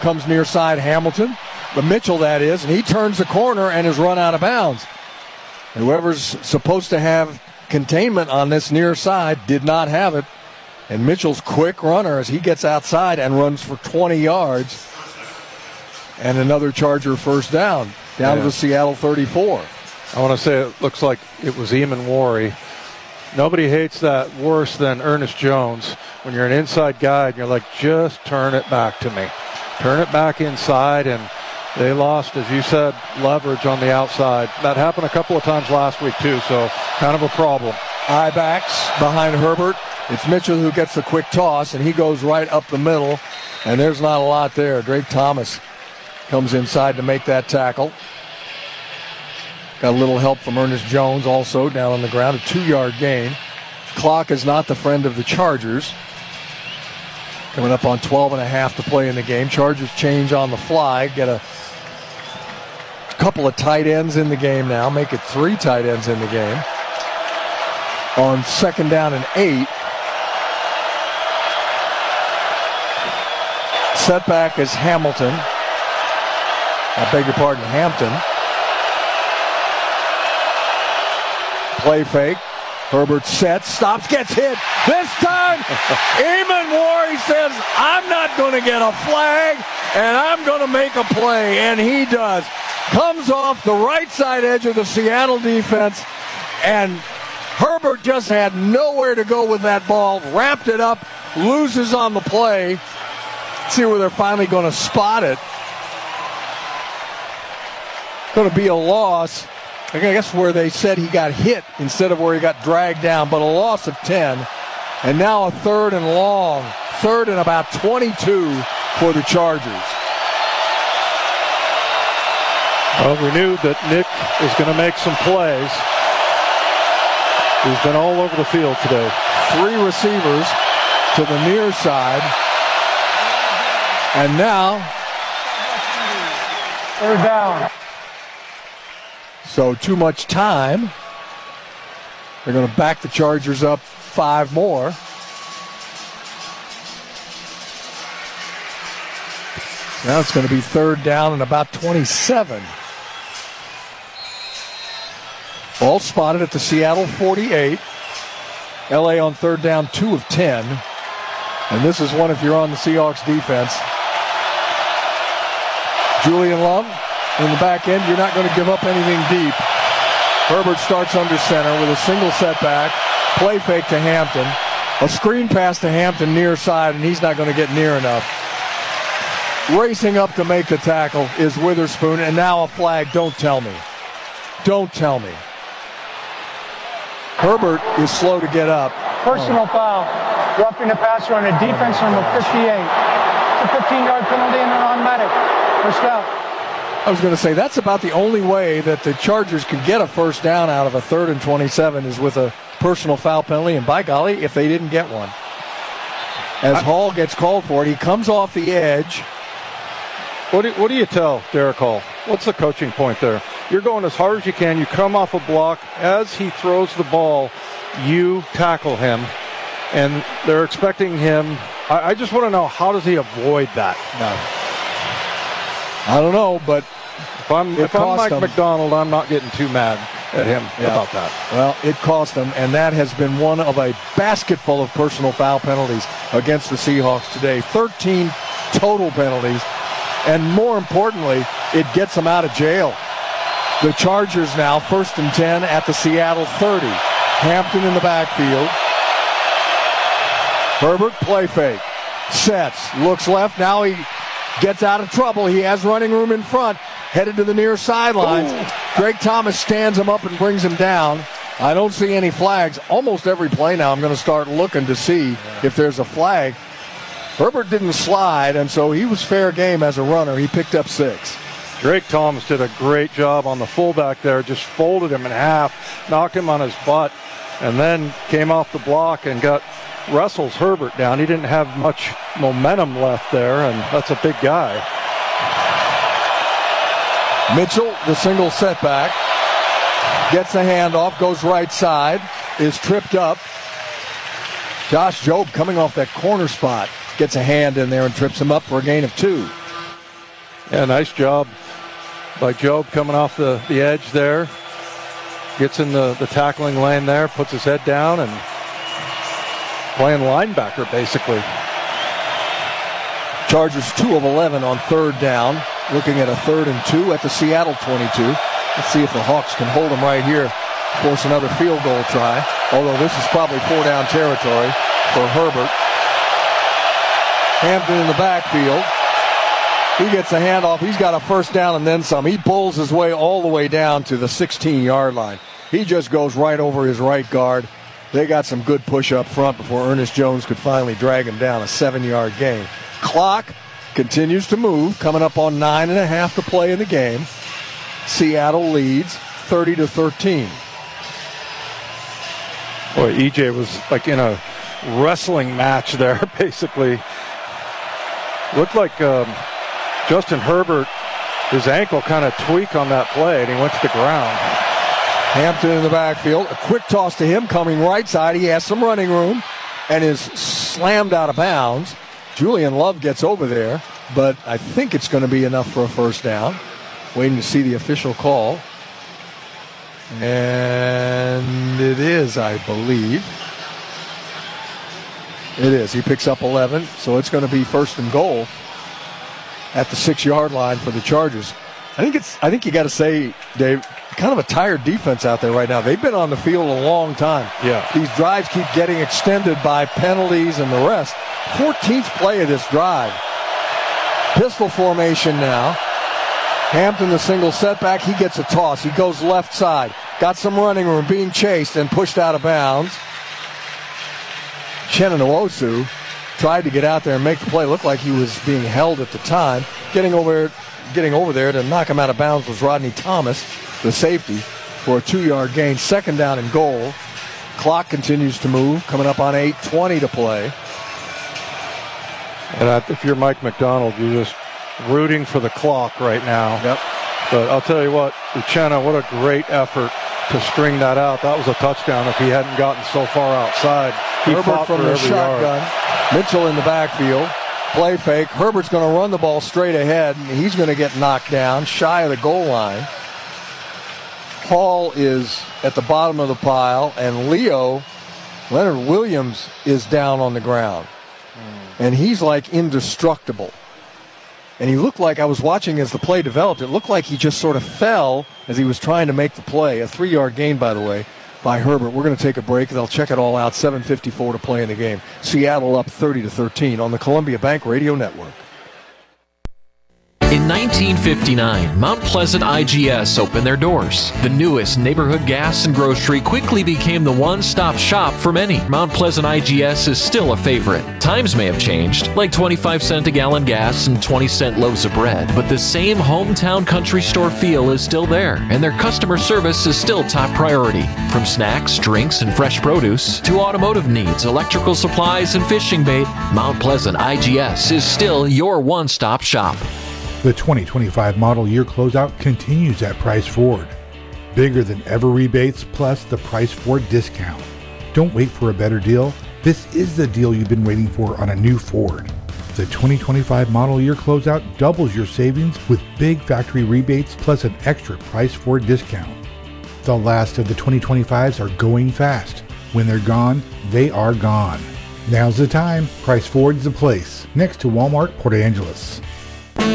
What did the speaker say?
comes near side Hamilton, the Mitchell that is, and he turns the corner and is run out of bounds. Whoever's supposed to have containment on this near side did not have it. And Mitchell's quick runner as he gets outside and runs for 20 yards. And another Charger first down to the Seattle 34. I want to say it looks like it was Eamon Worry. Nobody hates that worse than Ernest Jones. When you're an inside guy and you're like, just turn it back to me. Turn it back inside, and they lost, as you said, leverage on the outside. That happened a couple of times last week too, so kind of a problem. I-backs behind Herbert. It's Mitchell who gets the quick toss, and he goes right up the middle, and there's not a lot there. Drake Thomas comes inside to make that tackle. Got a little help from Ernest Jones also down on the ground, a 2-yard gain. Clock is not the friend of the Chargers. Coming up on 12.5 to play in the game. Chargers change on the fly, get a couple of tight ends in the game now, make it 3 tight ends in the game. On 2nd down and 8. Setback is Hamilton. I beg your pardon, Hampton. Play fake. Herbert sets, stops, gets hit. This time, Eamon Worry says, I'm not going to get a flag, and I'm going to make a play. And he does. Comes off the right side edge of the Seattle defense, and Herbert just had nowhere to go with that ball. Wrapped it up, loses on the play. See where they're finally going to spot it. Going to be a loss. I guess where they said he got hit instead of where he got dragged down, but a loss of 10. And now a 3rd and long. 3rd and about 22 for the Chargers. Well, we knew that Nick is going to make some plays. He's been all over the field today. 3 receivers to the near side. And now, 3rd down. So too much time. They're going to back the Chargers up 5 more. Now it's going to be 3rd down and about 27. Ball spotted at the Seattle 48. LA on 3rd down, 2 of 10. And this is one if you're on the Seahawks defense. Julian Love. In the back end, you're not going to give up anything deep. Herbert starts under center with a single setback. Play fake to Hampton. A screen pass to Hampton near side, and he's not going to get near enough. Racing up to make the tackle is Witherspoon, and now a flag. Don't tell me. Don't tell me. Herbert is slow to get up. Personal foul. Roughing the passer on a defense number 58. It's a 15-yard penalty and an automatic. First out. I was going to say, that's about the only way that the Chargers could get a first down out of a 3rd and 27 is with a personal foul penalty, and by golly, if they didn't get one. As Hall gets called for it, he comes off the edge. What do you tell Derek Hall? What's the coaching point there? You're going as hard as you can. You come off a block. As he throws the ball, you tackle him, and they're expecting him. I just want to know, how does he avoid that? No. I don't know, but if I'm Mike McDonald, I'm not getting too mad at him about that. Well, it cost him, and that has been one of a basket full of personal foul penalties against the Seahawks today. 13 total penalties, and more importantly, it gets them out of jail. The Chargers now 1st and 10 at the Seattle 30. Hampton in the backfield. Herbert play fake. Sets, looks left, now he gets out of trouble. He has running room in front. Headed to the near sidelines. Drake Thomas stands him up and brings him down. I don't see any flags. Almost every play now I'm going to start looking to see if there's a flag. Herbert didn't slide, and so he was fair game as a runner. He picked up 6. Drake Thomas did a great job on the fullback there. Just folded him in half, knocked him on his butt, and then came off the block and wrestles Herbert down. He didn't have much momentum left there, and that's a big guy. Mitchell, the single setback, gets the handoff, goes right side, is tripped up. Josh Jobe coming off that corner spot, gets a hand in there and trips him up for a gain of 2. Yeah, nice job by Jobe coming off the edge there. Gets in the tackling lane there, puts his head down, and playing linebacker, basically. Chargers 2 of 11 on third down. Looking at a 3rd and 2 at the Seattle 22. Let's see if the Hawks can hold them right here. Force another field goal try. Although this is probably 4-down territory for Herbert. Hampton in the backfield. He gets a handoff. He's got a first down and then some. He pulls his way all the way down to the 16-yard line. He just goes right over his right guard. They got some good push up front before Ernest Jones could finally drag him down. A 7-yard gain. Clock continues to move. Coming up on 9.5 to play in the game. Seattle leads 30-13. Boy, EJ was like in a wrestling match there, basically. Looked like Justin Herbert, his ankle kind of tweaked on that play, and he went to the ground. Hampton in the backfield. A quick toss to him coming right side. He has some running room and is slammed out of bounds. Julian Love gets over there, but I think it's going to be enough for a first down. Waiting to see the official call. And it is, I believe. It is. He picks up 11, so it's going to be 1st and goal at the 6-yard line for the Chargers. I think you got to say, Dave, kind of a tired defense out there right now. They've been on the field a long time. Yeah. These drives keep getting extended by penalties and the rest. 14th play of this drive. Pistol formation now. Hampton, the single setback, he gets a toss. He goes left side. Got some running room, being chased and pushed out of bounds. Uchenna Nwosu tried to get out there and make the play. Looked like he was being held at the time. Getting over there to knock him out of bounds was Rodney Thomas, the safety, for a 2-yard gain. 2nd down and goal. Clock continues to move, coming up on 8:20 to play. And if you're Mike McDonald, you're just rooting for the clock right now. Yep. But I'll tell you what, Uchenna, what a great effort to string that out. That was a touchdown if he hadn't gotten so far outside. He Herbert from the shotgun. Yard. Mitchell in the backfield. Play fake. Herbert's going to run the ball straight ahead, and he's going to get knocked down shy of the goal line. Hall is at the bottom of the pile, and Leonard Williams, is down on the ground. And he's like indestructible. And he looked like, I was watching as the play developed, it looked like he just sort of fell as he was trying to make the play. A 3-yard gain, by the way, by Herbert. We're going to take a break. They'll check it all out. 7:54 to play in the game. Seattle up 30-13 on the Columbia Bank Radio Network. In 1959, Mount Pleasant IGS opened their doors. The newest neighborhood gas and grocery quickly became the one-stop shop for many. Mount Pleasant IGS is still a favorite. Times may have changed, like 25-cent a gallon gas and 20-cent loaves of bread, but the same hometown country store feel is still there, and their customer service is still top priority. From snacks, drinks, and fresh produce to automotive needs, electrical supplies, and fishing bait, Mount Pleasant IGS is still your one-stop shop. The 2025 model year closeout continues at Price Ford. Bigger than ever rebates plus the Price Ford discount. Don't wait for a better deal. This is the deal you've been waiting for on a new Ford. The 2025 model year closeout doubles your savings with big factory rebates plus an extra Price Ford discount. The last of the 2025s are going fast. When they're gone, they are gone. Now's the time. Price Ford's the place. Next to Walmart, Port Angeles.